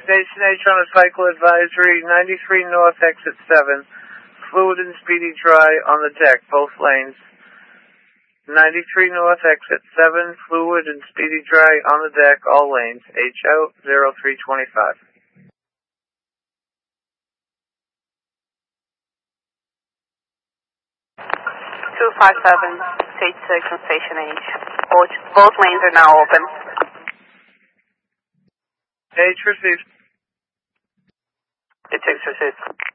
Station H on a cycle advisory, 93 north, exit 7. Fluid and speedy dry on the deck, both lanes. 93 north, exit 7. Fluid and speedy dry on the deck, all lanes. HO 0325. 257, stage 6 on Station H. Both lanes are now open. H received. It takes received.